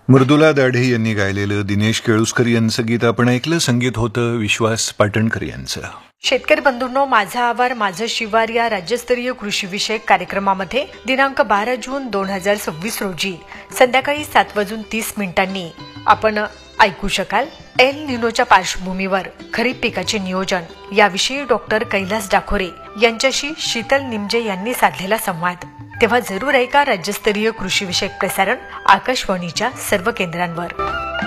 मृदुला दाढे यांनी गायलेलं दिनेश केळुस्कर यांचं गीत आपण ऐकलं. संगीत होतं विश्वास पाटणकर यांचं. शेतकरी बंधूंनो, माझा आवार माझं शिवार या राज्यस्तरीय कृषी विषयक कार्यक्रमामध्ये दिनांक 12 जून 2026 रोजी संध्याकाळी 7:30 आपण ऐकू शकाल एल निनोच्या पार्श्वभूमीवर खरीप पिकाचे नियोजन याविषयी डॉक्टर कैलास डाखोरे यांच्याशी शीतल निमजे यांनी साधलेला संवाद. तेव्हा जरूर ऐका राज्यस्तरीय कृषी विषयक प्रसारण आकाशवाणीच्या सर्व केंद्रांवर.